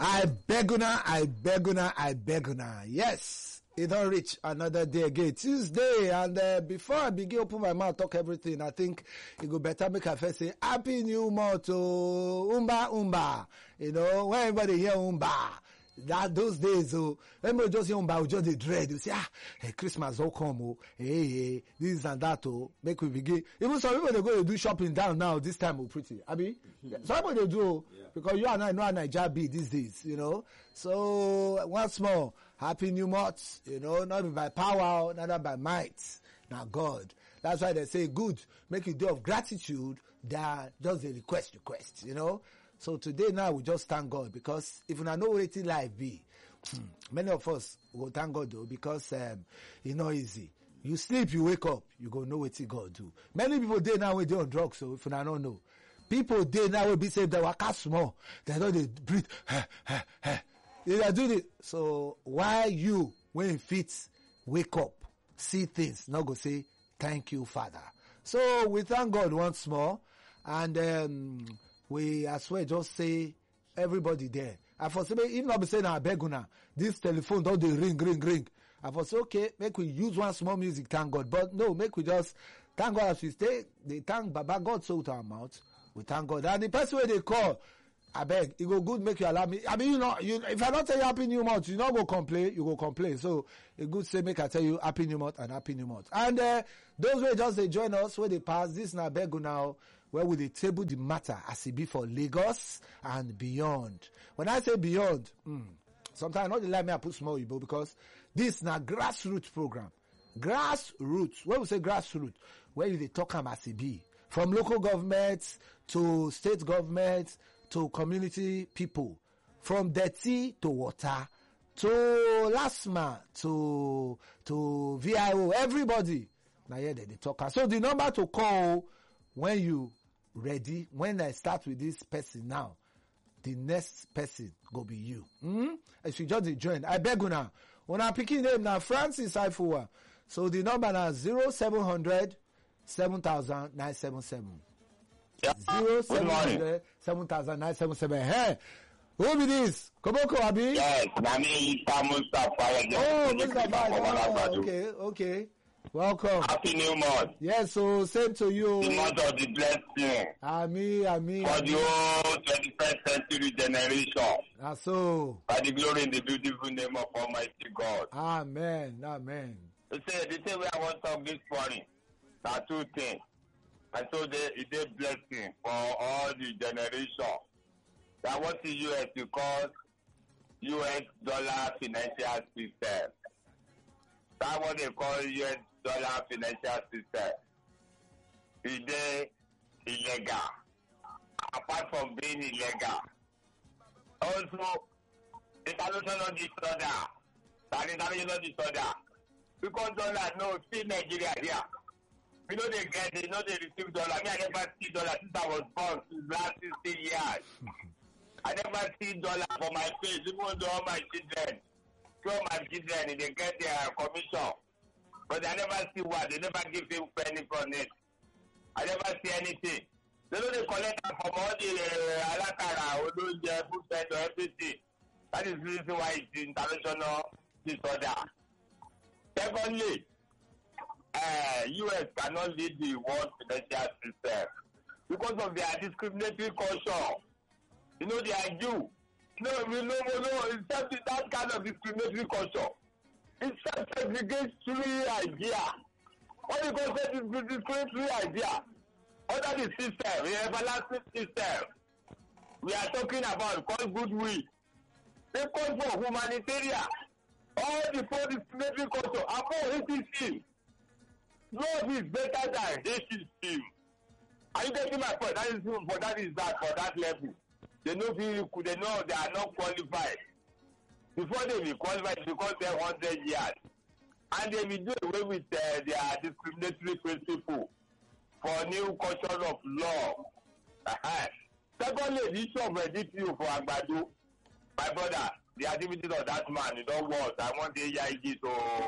I beg una. Yes, it don't reach another day again, Tuesday, and before I begin open my mouth, talk everything, I think it go better make I first say Happy New Month to Umba. You know, when everybody hear Umba, that those days, everybody just hear Umba, we just the dread. You say, hey, Christmas will come, hey, this and that, make we begin. Even some people they go to do shopping down now. This time, pretty. I mean, some people they do. Because you and I know how Nigeria be these days, you know. So, once more, Happy New Month, you know, not by power, not by might, now God. That's why they say good, make you do of gratitude, that just a request, you know. So today now we just thank God, because if you know what it life be, many of us will thank God though, because it's not easy. You sleep, you wake up, you go know what God do. Many people they now they on drugs, so if you don't know. People they now will be saying they were small. They know they breathe. They are doing it. So why you, when fit, wake up, see things, not go say, thank you, Father. So we thank God once more. And we as well just say, everybody there. I for say, even not be saying, I beg una, this telephone, don't they ring. I for say, okay, make we use one small music, thank God. But no, make we just thank God as we stay. They thank Baba God so to our mouth. We thank God. And the person where they call, I beg, it go good make you allow me. I mean, if I don't tell you Happy New Month, you not go complain, you go complain. So, it good say make I tell you Happy New Month and Happy New Month. And those who just they join us, where they pass, this now beg now, where we they table the matter as it be for Lagos and beyond. When I say beyond, sometimes not they like me I put small Igbo, because this now grassroots program. Grassroots. When we say grassroots, where they talk as it be. From local governments to state governments to community people, from dirty to water to LASMA to VIO, everybody. Now here they talk. So the number to call when you ready, when I start with this person now, the next person go be you. If you just join, I beg you now. When I'm picking name now, Francis Ifuwa. So the number now 0700 7,977. Yeah. 0700 7,977. Hey, who be this? Koboko Abi? Yes, Mr. Mustafa. Oh, Mr. Okay. Welcome. Happy New Month. Yes, so same to you. The month of the blessing. Amen. For the whole 21st century generation. So. By the glory in the beautiful name of Almighty God. Amen. The thing we want to talk this morning. There are two things. And so it is blessing for all the generation. That what the U.S. you call U.S. dollar financial system. That's what they call U.S. dollar financial system. It is illegal. Apart from being illegal. Also, international disorder. Because dollar no see Nigeria here. We know they get it, they receive dollar. Me, I never see dollar since I was born, since last 16 years. I never see dollar for my face, even though all my children, they get their commission. But I never see what, they never give him penny from it. I never see anything. They know they collect from all the alakara, Olunje, food center, everything. That is the reason why it's international disorder. Secondly, U.S. cannot lead the world financial system because of their discriminatory culture. You know, they are Jew. No, it's just that kind of discriminatory culture. It's just segregatory idea. What you call discriminatory idea? Under the system, the everlasting system, we are talking about called goodwill. They call for humanitarian. All the four discriminatory culture are for ATC. Love is better than hate. Are you getting my point? That is for that level. They know they are not qualified. Before they be qualified, because they're 100 years. And they will do away with their discriminatory principle for new culture of law. Secondly, the issue of DPU for Agbado. My brother, the activities of that man, you don't want. I want the AIG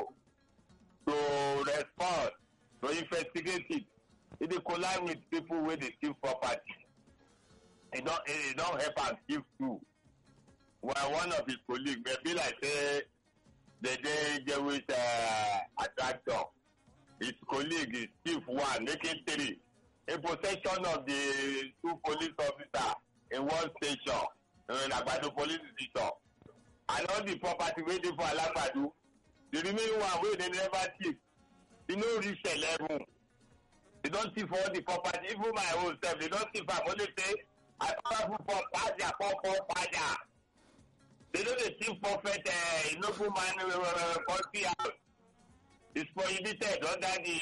to respond. To investigate it. If they collide with people where they steal property, it don't help us give too. well, one of his colleagues, maybe like say, they with attractor. His colleague is Chief 1, making 3. In possession of the 2 police officers in one station, in Agbado police station. And all the property waiting for Alapadu. The remaining one where they never thief. They don't reach 11. They don't thief all the property. Even my own self, they don't thief. I only say, I powerful for Paja. They don't thief prophet, noble man, country house. It's prohibited under the,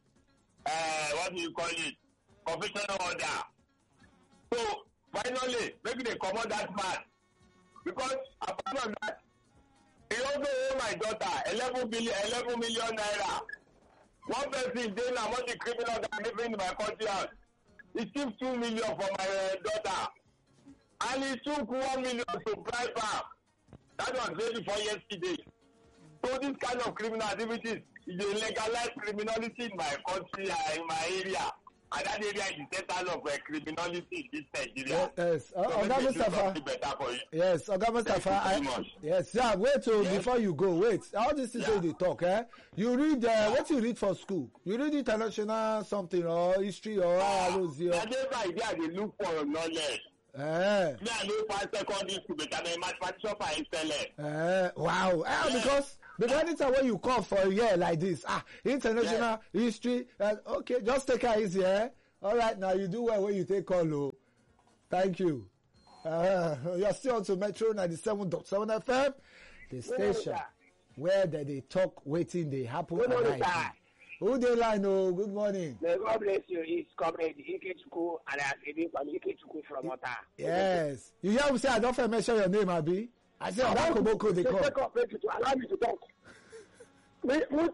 what do you call it, confessional order. So, finally, maybe they come on that man. Because, apart from that, he also owe my daughter 11 million naira. One person then among the criminals that are living in my country house. He took 2 million for my daughter. And he took 1 million to bribe her. That was ready for yesterday. So this kind of criminal activities is a legalized criminality in my country, in my area. And that area is the center of criminality in this Nigeria. Yes, Oga Mustafa. Yes, Oga Mustafa. Yes, yeah, wait before you go. Wait, all this is how they talk, eh? You read, what you read for school? You read international something or history or allozy? I never idea they look for knowledge. Me, I know for secondary school, but I'm a mathematician for excellence. Wow. Because anytime when you come for a year like this, international history, okay, just take it easy, eh? All right, now you do well when you take call, Thank you. You're still on to Metro 97.7 FM, the station where they talk, waiting, they happen. Who they line? Oh, good morning. May God bless you. It's Comrade Ikechukwu, and I'm from Ikechukwu from Ota. Yes. You hear me say I don't mention your name, Abi? I said, Koboko, they come. To allow me to talk. We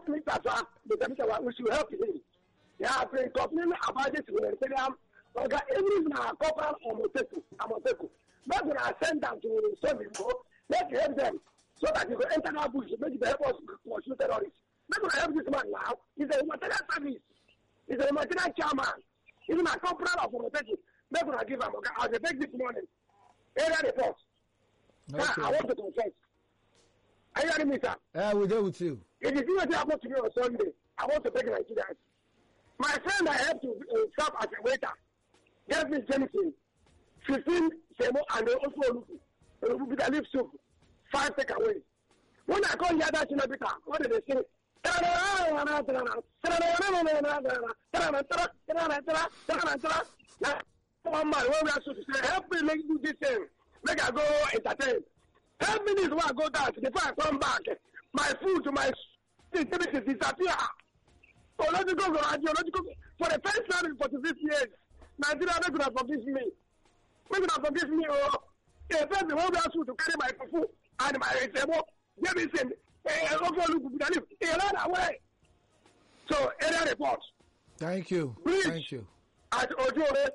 should help him. They have been complaining about this with the stadium. Okay, even now, Corporal Amoteku. Not going to send them to Sovico. Let's help them so that you can enter our bush. Maybe they help us pursue terrorists. Not going to help this man now. He's a humanitarian service. He's a humanitarian chairman. Even a corporal of Amoteku. Not going to give him. Okay, I'll take this morning. Area report. Okay. I want to confess. Are you hearing me, sir? We're there with you. It is what happened to me on Sunday. I want to take Nigerians. My friend I have to serve as a waiter gave me Jensen, 15 semo, and also bitter leaf soup, 5 takeaways. When I call Yada Chinabita, what did they say? One man, when we are supposed to say, help me make do this thing. Make I go entertain. 10 minutes when I go dance, before I come back, my food, my activities disappear. For the first time in 46 years, Nigeria is going to forgive me. They're going to forgive me. The person who asked to carry my food and my table, give me some. He ran away. So, area report. Thank you. Please, thank you. At Ojore,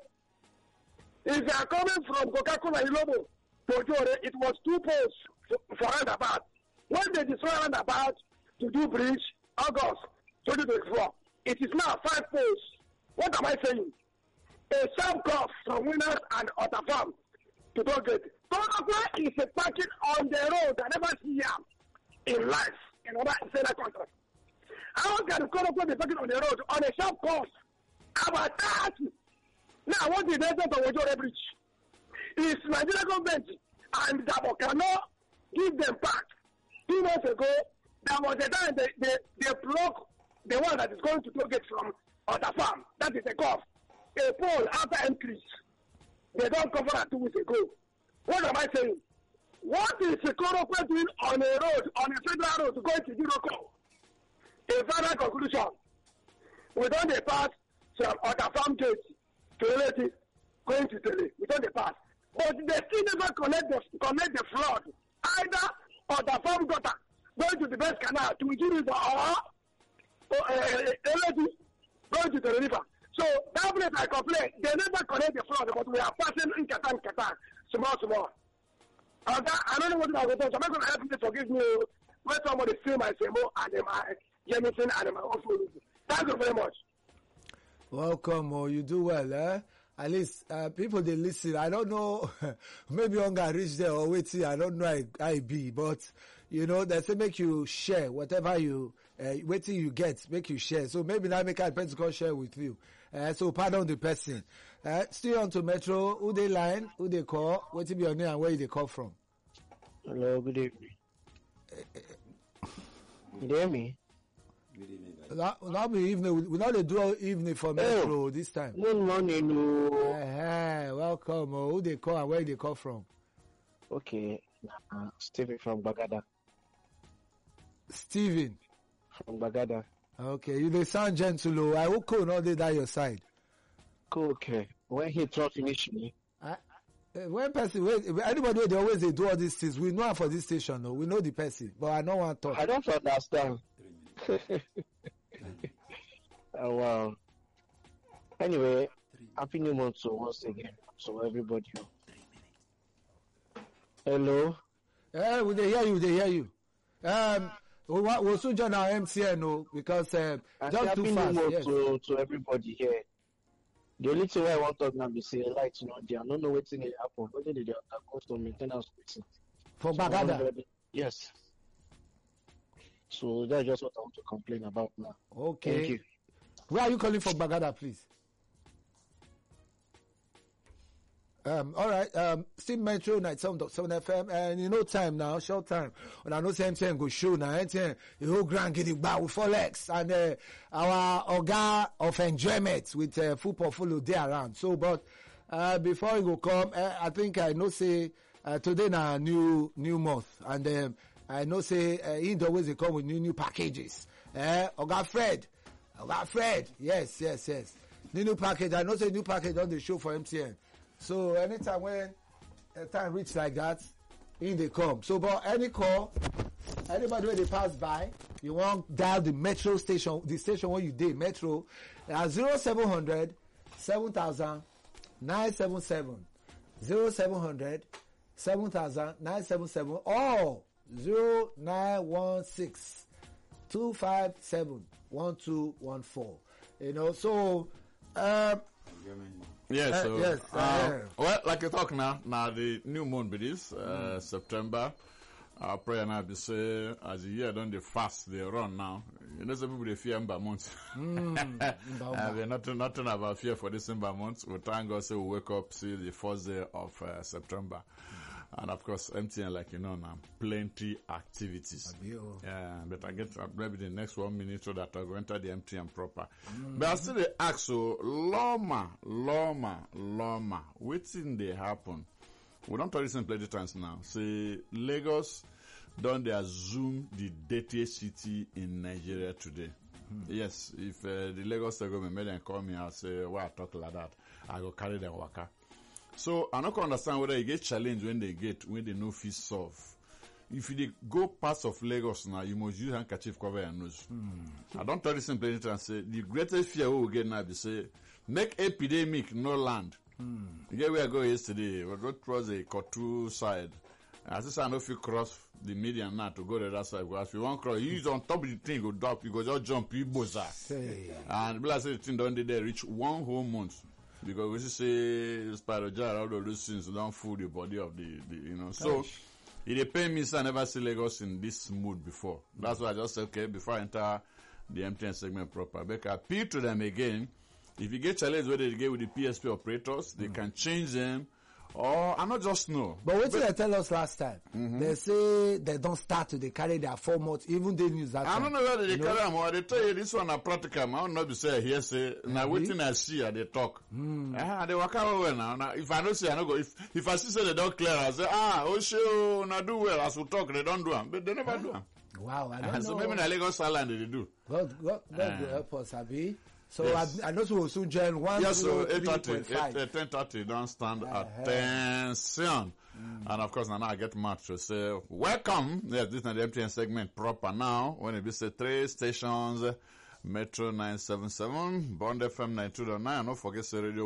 if they are coming from Coca-Cola Ilobo to Ojore, it was 2 posts for roundabout. When they destroy roundabout to do bridge, August 2024, it is now 5 posts. What am I saying? A sharp curve from Winners and Otafam to Tollgate. Tollgate is a parking on the road I never see here in life in other countries. How can Tollgate be parking on the road on a sharp curve about that? Now, what is the essence of Ojore Bridge? Is Nigeria government and Gabo cannot give them back. 2 months ago, there was a time they blocked the one that is going to Tollgate from Otafam. That is a curve. A pole after increase. They don't cover that 2 weeks ago. What am I saying? What is the Korokwe doing on a road, on a federal road going to Euroko? A final conclusion. We don't pass from Otafam gate to relative going to Tele. We don't pass. But they still never connect the flood. Either Otafam gutter going to the best canal to Ujiri or relative going to the river. So that place I complain, they never connect the flood, but we are passing in Qatar, small. I don't know what I was doing. So I'm going to help you to forgive me when somebody steal my Semo and my Jemison and my own food. Thank you very much. Welcome, you do well, eh? at least people they listen. I don't know, maybe hunger reach there or waiting. I don't know how it be, but you know they say make you share whatever you waiting you get, make you share. So maybe now make a Pentecost share with you. So pardon the person. Still on to Metro. Who they line? Who they call? What be your name and where they call from? Hello, good evening. You hear me? Now be evening. We now they do evening for Metro this time. Good morning. Welcome. Who they call and where they call from? Okay, Stephen from Bagada. Stephen From Bagada. Okay, you they sound gentle. I will call not they that your side. Cool, okay. When he talk finish me, When person anybody they always they do all these things. We know her for this station, though. We know the person, but I don't want to talk. I don't understand. Oh, wow. Anyway, happy new month so once again. So everybody. Hello. We they hear you. We'll soon join our MTN, no, because I say just happy too new fast. month Yes. to everybody here. The only thing I want to talk now be say light not there. I don't know what thing will happen. Whether they undergo some maintenance. For So Bagada. yes. So that's just what I want to complain about now. Okay. Thank you. Where are you calling from Bagada, please? All right. Still Metro 97.7 FM, and you know time now, short time. When I know same thing go show now, the whole grand getting back with 4 legs and our organ of enjoyment with full portfolio there around. So, but before you go come, I think I know say today now new month, and I know say he always they come with new packages. Oga Fred, yes. New package. I know say new package on the show for MTN. So anytime when time reach like that, in they come. So but any call, anybody when they pass by, you want dial the Metro station, the station where you did Metro, 0700 7000 977 0700 7000 977 or 0916 257 1214. You know, so yes, so, yes, well, like you talk now the new month be this, September. Our prayer now be say, as the year done the fast, they run now. You know, some people they fear Ember month. There's nothing about fear for this Ember month. We thank God say we wake up, see the first day of September. And of course, MTN, like you know now, plenty activities. Yeah, but I get maybe the next 1 minute so that I go enter the MTN proper. But I still they ask, so, Loma, waiting they happen. We don't talk this in plenty times now. Say, Lagos don't they assume the dirtiest city in Nigeria today. Yes, if the Lagos government made them call me and say, why I talk like that, I go carry them waka. So I don't understand whether you get challenged when they no fit solve. If you go parts of Lagos now, you must use handkerchief cover your nose. I don't tell this in plain and say the greatest fear we will get now be say make epidemic no land. You get where I go yesterday, we go cross the Kotu side. As I know if you cross the median now to go to the other side, because if you want cross, you use on top of the thing, go drop, you go just jump, you boza. And like say the thing don't they reach 1 whole month. Because we say Spiroja, all of those things don't fool the body of the you know. So it pain me, so I never see Lagos in this mood before. That's why I just said, okay, before I enter the MTN segment proper, I appeal to them again. If you get challenged whether they get with the PSP operators, they can change them. Or I not just know. But what did they tell us last time? They say they don't start to they carry their 4 months, even they use that. I don't know whether they carry them or they tell you this one are practical. I don't know if you say here say now waiting I see they talk. They work out well now. Now if I don't say I don't go if I see say they don't clear, I say oh now do well as we talk they don't do them, but they never do them. Wow, I don't know. So maybe in Lagos Island they do. God will help us, Abi. So yes. I know we will soon join 1 yes, so 10:30 don't stand attention. And of course, now I get much to say, welcome. Yes, this is the MTN segment proper now. When it be say 3 stations, Metro 977, Bond FM 92.9, don't forget say Radio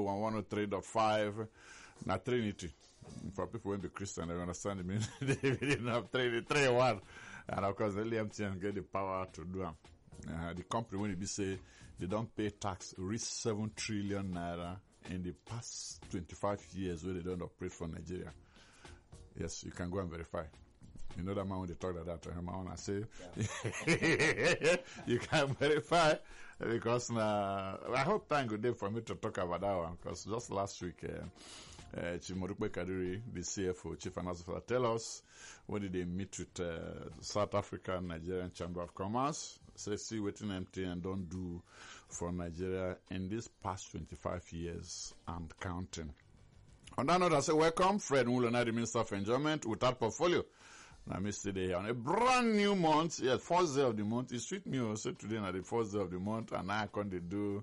103.5, na Trinity. For people who be Christian, they understand the meaning of Trinity, 3-1. And of course, the MTN get the power to do them. The company when it be say, they don't pay tax, reach 7 trillion naira in the past 25 years where they don't operate from Nigeria. Yes, you can go and verify. You know that man when they talk like that to him, I want to say, you can verify because I hope time good day for me to talk about that one because just last week, Chief Morukpe Kadiri, the CFO, Chief Financial Officer, tell us when did they meet with South Africa Nigerian Chamber of Commerce. Say, see what MTN don't do for Nigeria in these past 25 years and counting. On that note, I say welcome, Fred Mulonadi, the Minister of Enjoyment, with that portfolio. Now, Mr. Day on a brand new month, yes, first day of the month. It's sweet me also today, na the first day of the month, and I can do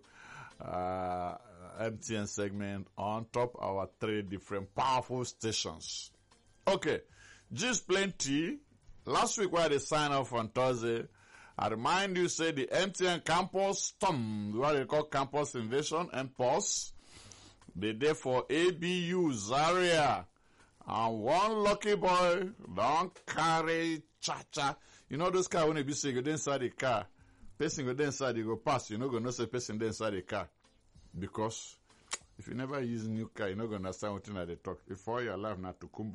MTN segment on top of our 3 different powerful stations. Okay, just plenty. Last week, while they sign off on Thursday, I remind you, say the MTN campus storm, what they call campus invasion, MPOS, they there for ABU Zaria. And one lucky boy don't carry cha-cha. You know those cars when they be saying go inside the car, person go inside, you go pass. You know go not say person inside the car. Because if you never use a new car, you're not going to understand what they talk. If all your life not to kumba.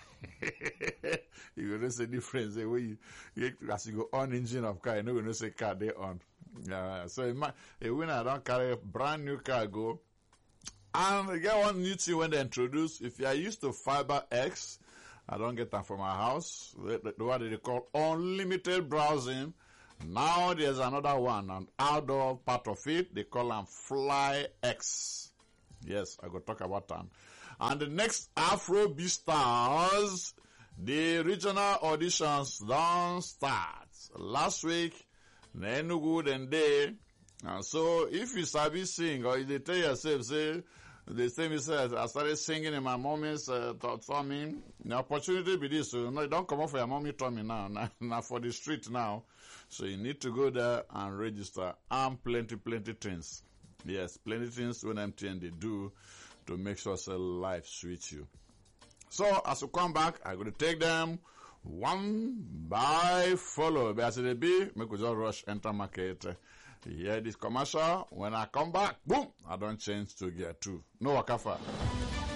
You gonna say difference the way you as you go on engine of car, you're not gonna say car they on. So when I don't carry a brand new car go. And they get one new thing when they introduce, if you are used to Fiber X, I don't get that from my house, what they call unlimited browsing. Now there's another one, an outdoor part of it, they call them Fly X. Yes, I go talk about that. And the next Afro Stars, the regional auditions don't start. Last week, Enugu then day. And so if you sabi sing or they tell yourself, say, they say me say I started singing in my mommy's tummy. The opportunity be this, so no, don't come off for your mommy tummy now, now for the street now. So you need to go there and register. And plenty things. Yes, plenty things when MTN they do to make sure say life suits you. So as we come back, I'm going to take them one by follow. But as they be, make we just rush enter market. Hear this commercial. When I come back, boom, I don't change to gear 2. No wakafa.